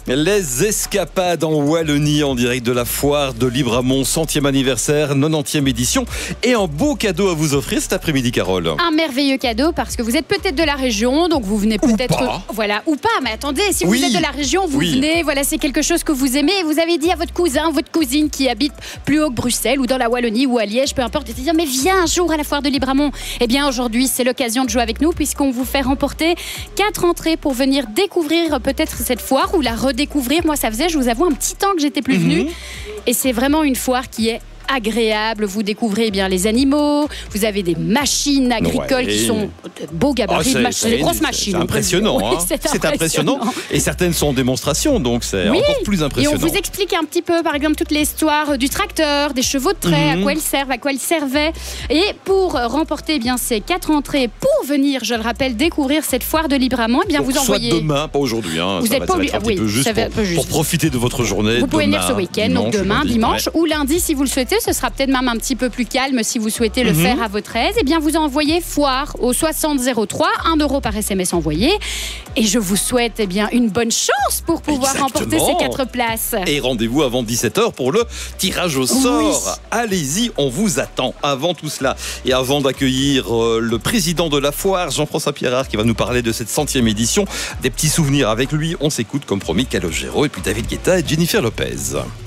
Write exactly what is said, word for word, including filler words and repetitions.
Les escapades en Wallonie en direct de la foire de Libramont, centième anniversaire, quatre-vingt-dixième édition et un beau cadeau à vous offrir cet après-midi, Carole. Un merveilleux cadeau parce que vous êtes peut-être de la région, donc vous venez peut-être... Ou pas. Voilà, ou pas, mais attendez, si Oui. vous êtes de la région, vous Oui. venez, voilà, c'est quelque chose que vous aimez et vous avez dit à votre cousin, votre cousine qui habite plus haut que Bruxelles ou dans la Wallonie ou à Liège, peu importe, de dire mais viens un jour à la foire de Libramont. Eh bien aujourd'hui, c'est l'occasion de jouer avec nous puisqu'on vous fait remporter quatre entrées pour venir découvrir peut-être cette foire ou la redécouvrir. Moi, ça faisait, je vous avoue, un petit temps que j'étais plus venue. Mhm. Et c'est vraiment une foire qui est agréable. Vous découvrez bien les animaux. Vous avez des machines agricoles Ouais. qui sont de beaux gabarits, Ah, de c'est- mach- c'est- des grosses c'est- machines. C'est impressionnant. Oui, hein. c'est C'est impressionnant. impressionnant. Et certaines sont en démonstration, donc c'est Oui. encore plus Et impressionnant. on vous explique un petit peu, par exemple, toute l'histoire du tracteur, des chevaux de trait, Mhm. à quoi ils servent, à quoi ils servaient. Et pour remporter eh bien ces quatre entrées, pour venir, je le rappelle, découvrir cette foire de Libramont, eh bien Donc, vous soit envoyez. demain, pas aujourd'hui. Hein. Vous Ça êtes va- pas ça va obligé- être un petit oui, peu juste ça va pour, être juste. pour profiter de votre journée. Vous pouvez venir demain, ce week-end, dimanche, donc demain, lundi, dimanche ouais. ou lundi si vous le souhaitez. Ce sera peut-être même un petit peu plus calme si vous souhaitez le Mhm. faire à votre aise. Eh bien, vous envoyez foire au soixante zéro trois, un euro par S M S envoyé. Et je vous souhaite eh bien une bonne chance pour pouvoir remporter ces Exactement. quatre places. Et rendez-vous avant dix-sept heures pour le tirage au sort. Allez-y, on vous attend. Avant tout cela, et avant d'accueillir euh, le président de la foire, Jean-François Pierrard, qui va nous parler de cette centième édition, des petits souvenirs avec lui, on s'écoute comme promis Calogero et puis David Guetta et Jennifer Lopez.